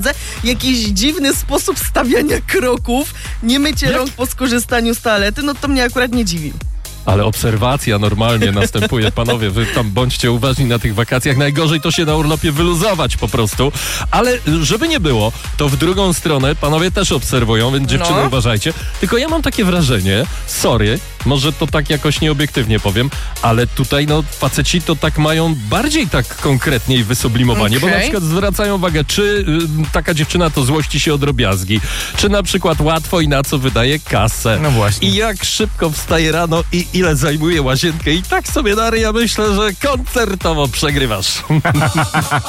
jakiś dziwny sposób stawiania kroków, nie mycie rąk po skorzystaniu z toalety, no to mnie akurat nie dziwi. Ale obserwacja normalnie następuje. Panowie, wy tam bądźcie uważni na tych wakacjach. Najgorzej to się na urlopie wyluzować po prostu. Ale żeby nie było, to w drugą stronę panowie też obserwują, więc dziewczyny uważajcie. Tylko ja mam takie wrażenie, sorry, może to tak jakoś nieobiektywnie powiem, ale tutaj faceci to tak mają bardziej tak konkretnie i wysublimowanie, bo na przykład zwracają uwagę, czy taka dziewczyna to złości się o drobiazgi, czy na przykład łatwo i na co wydaje kasę. No właśnie. I jak szybko wstaje rano i ile zajmuje łazienkę. I tak sobie, Daria, myślę, że koncertowo przegrywasz.